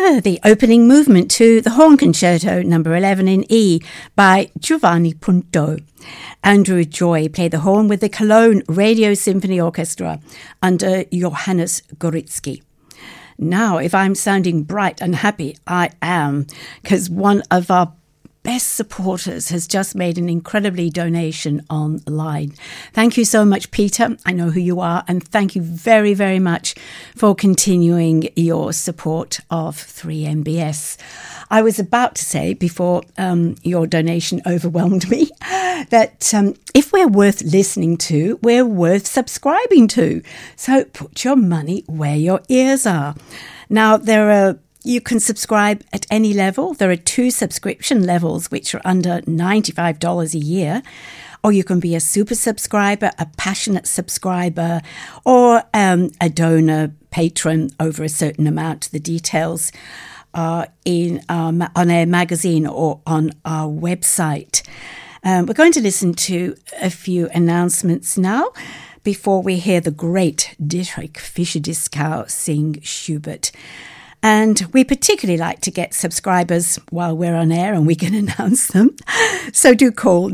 the opening movement to the Horn Concerto No. 11 in E by Giovanni Punto. Andrew Joy played the horn with the Cologne Radio Symphony Orchestra under Johannes Goritsky. Now, if I'm sounding bright and happy, I am, because one of our best supporters has just made an incredibly donation online. Thank you so much, Peter. I know who you are, and thank you very, very much for continuing your support of 3MBS. I was about to say, before your donation overwhelmed me, that if we're worth listening to, we're worth subscribing to. So put your money where your ears are. Now, you can subscribe at any level. There are 2 subscription levels, which are under $95 a year. Or you can be a super subscriber, a passionate subscriber, or a donor patron over a certain amount. The details are on our magazine or on our website. We're going to listen to a few announcements now before we hear the great Dietrich Fischer-Dieskau sing Schubert. And we particularly like to get subscribers while we're on air and we can announce them. So do call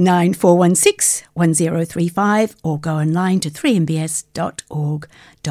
9416-1035 or go online to 3mbs.org.au.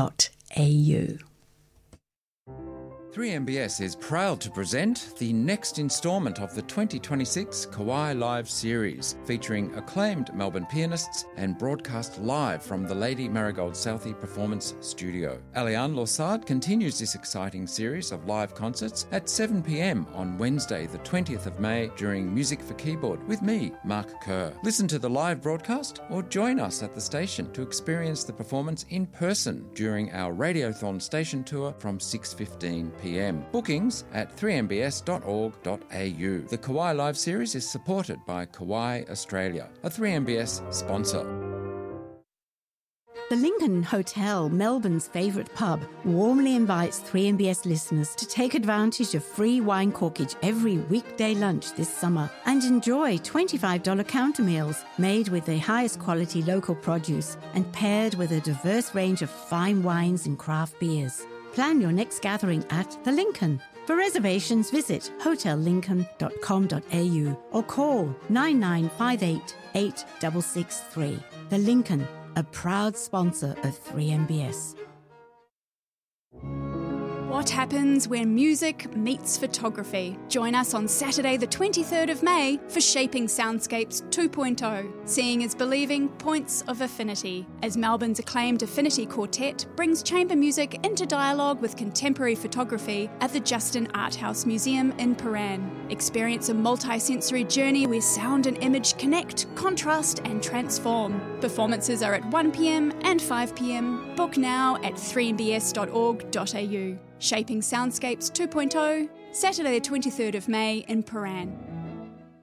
3MBS is proud to present the next instalment of the 2026 Kawai Live series, featuring acclaimed Melbourne pianists and broadcast live from the Lady Marigold Southey Performance Studio. Aliane Lossard continues this exciting series of live concerts at 7 p.m. on Wednesday, the 20th of May, during Music for Keyboard with me, Mark Kerr. Listen to the live broadcast or join us at the station to experience the performance in person during our Radiothon station tour from 6:15 p.m. Bookings at 3mbs.org.au. The Kawai Live series is supported by Kawai Australia, a 3MBS sponsor. The Lincoln Hotel, Melbourne's favourite pub, warmly invites 3MBS listeners to take advantage of free wine corkage every weekday lunch this summer and enjoy $25 counter meals made with the highest quality local produce and paired with a diverse range of fine wines and craft beers. Plan your next gathering at The Lincoln. For reservations, visit hotellincoln.com.au or call 9958 8663. The Lincoln, a proud sponsor of 3MBS. What happens when music meets photography? Join us on Saturday the 23rd of May for Shaping Soundscapes 2.0, Seeing is Believing Points of Affinity, as Melbourne's acclaimed Affinity Quartet brings chamber music into dialogue with contemporary photography at the Justin Art House Museum in Paran. Experience a multi-sensory journey where sound and image connect, contrast and transform. Performances are at 1 p.m. and 5 p.m. Book now at 3mbs.org.au. Shaping Soundscapes 2.0, Saturday the 23rd of May in Paran.